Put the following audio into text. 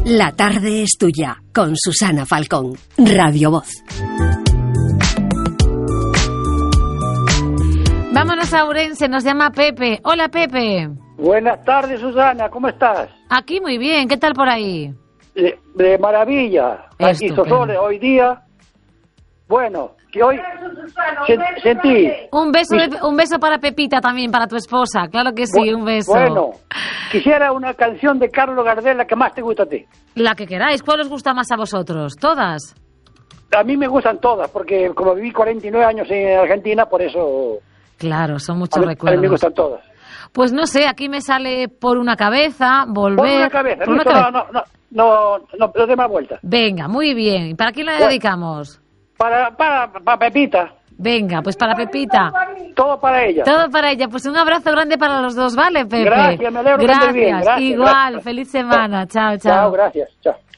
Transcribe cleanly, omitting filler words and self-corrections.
La tarde es tuya, con Susana Falcón, Radio Voz. Vámonos a Ourense, nos llama Pepe. Hola, Pepe. Buenas tardes, Susana, ¿cómo estás? Aquí muy bien, ¿qué tal por ahí? De maravilla. Aquí Sosole, hoy día. Bueno, que hoy sentí... Un beso para Pepita también, para tu esposa, claro que sí, un beso. Bueno, quisiera una canción de Carlos Gardel, la que más te gusta a ti. La que queráis, ¿cuál os gusta más a vosotros? ¿Todas? A mí me gustan todas, porque como viví 49 años en Argentina, por eso... Claro, son muchos recuerdos. A mí me gustan todas. Pues no sé, aquí me sale Por una cabeza, Volver... Por una cabeza, por una cabeza. No, dé más vuelta. Venga, muy bien. ¿Para quién la dedicamos? Para Pepita. Venga, pues para Pepita. Todo para ella. Todo para ella. Pues un abrazo grande para los dos, ¿vale, Pepe? Gracias, me alegro que estés bien. Gracias, igual, gracias. Feliz semana. Chao, chao. Chao, gracias. Chao.